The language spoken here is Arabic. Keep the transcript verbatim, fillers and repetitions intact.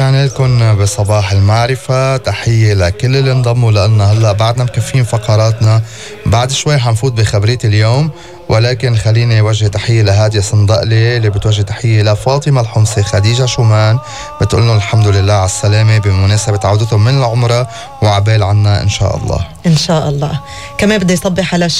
رجعنا لكم بصباح المعرفة. تحية لكل اللي انضموا لنا. هلأ بعدنا مكفين فقراتنا، بعد شوي حنفوت بخبرية اليوم، ولكن خليني أوجه تحية لهادية صندقلي اللي بتوجه تحية لفاطمة الحمصي، خديجة شومان بتقول لهم الحمد لله على السلامة بمناسبة عودتهم من العمرة، وعبال عنا إن شاء الله. إن شاء الله. كمان بدي يصبح على